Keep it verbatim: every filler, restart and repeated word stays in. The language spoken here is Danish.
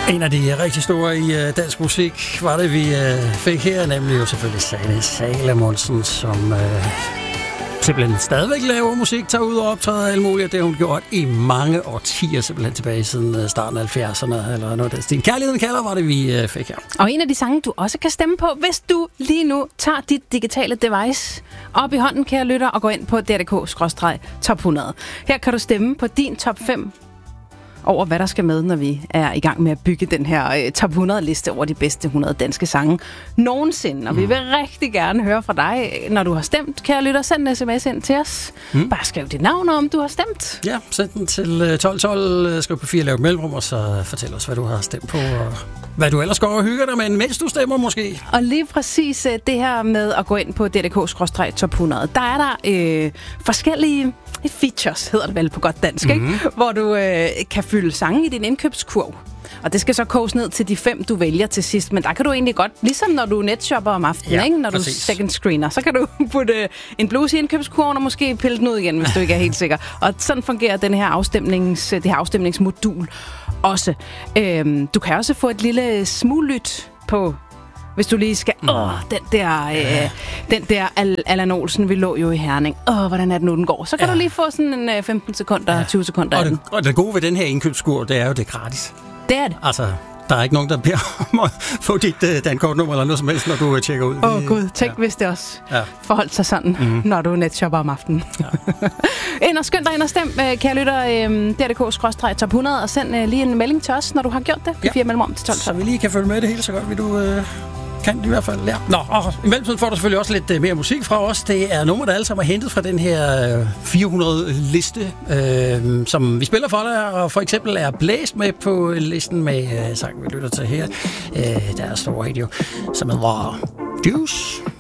En af de rigtig store i uh, dansk musik var det, vi uh, fik her, nemlig jo selvfølgelig Sanne Salomonsen, som uh, simpelthen stadigvæk laver musik, tager ud og optræder alt muligt. Det har hun gjort i mange årtier, simpelthen tilbage siden uh, starten af halvfjerdserne, eller noget af den Kærligheden kalder, var det, vi uh, fik her. Og en af de sange, du også kan stemme på, hvis du lige nu tager dit digitale device op i hånden, kære lytter, og går ind på d r k skråstreg top hundrede. Her kan du stemme på din top fem over, hvad der skal med, når vi er i gang med at bygge den her uh, top hundrede-liste over de bedste hundrede danske sange nogensinde. Og mm. vi vil rigtig gerne høre fra dig, når du har stemt. Kære lytter, send en sms ind til os. Mm. Bare skriv dit navn, om du har stemt. Ja, send den til tolv tolv, skriv på fire, lav et mellemrum, og så fortæl os, hvad du har stemt på, og hvad du ellers går og hygger dig med, mens du stemmer måske. Og lige præcis uh, det her med at gå ind på d r k skråstreg top hundrede, der er der øh, forskellige features, hedder det vel på godt dansk, mm-hmm. ikke? Hvor du øh, kan fylde sange i din indkøbskurv. Og det skal så koges ned til de fem, du vælger til sidst. Men der kan du egentlig godt, ligesom når du netshopper om aftenen, ja, ikke? Når præcis. du second screener, så kan du putte en bluse i indkøbskurven og måske pille den ud igen, hvis du ikke er helt sikker. Og sådan fungerer den her afstemnings, det her afstemningsmodul også. Øhm, du kan også få et lille smuglyt på, hvis du lige skal, åh, den der, øh, den der Al- Allan Olsen, vi lå jo i Herning. Åh, hvordan er det nu, den går? Så kan ja. du lige få sådan en øh, femten sekunder, ja. tyve sekunder og af det, den. Og det gode ved den her indkøbskur, det er jo, det er gratis. Det er det. Altså, der er ikke nogen, der beder om at få dit uh, dankortnummer eller noget som helst, når du uh, tjekker ud. Åh oh, gud, tænk ja. hvis det også ja. forholdt sig sådan, mm-hmm. når du netshopper om aftenen. Ja. Ind og skynd dig ind og stem, kære lytter, d r k skråstreg top hundrede, og send uh, lige en melding til os, når du har gjort det. Ja. Fire mellemrum til tolv. Så vi lige kan følge med det hele, så godt vil du... Uh kan det i hvert fald, ja. Nå, og i mellemtiden får du selvfølgelig også lidt uh, mere musik fra os. Det er nummer, der alle sammen er hentet fra den her uh, fire hundrede-liste, uh, som vi spiller for dig, og for eksempel er Blæst med på listen med uh, sangen, vi lytter til her. Uh, der er Stor Radio, som hedder Juice.